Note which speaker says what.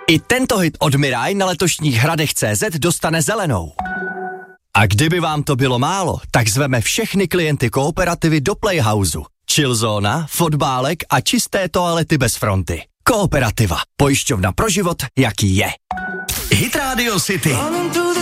Speaker 1: I tento hit od Mirai na letošních Hradech.cz dostane zelenou. A kdyby vám to bylo málo, tak zveme všechny klienty Kooperativy do Playhouseu. Chillzóna, fotbálek a čisté toalety bez fronty. Kooperativa. Pojišťovna pro život, jaký je. Hit Radio City.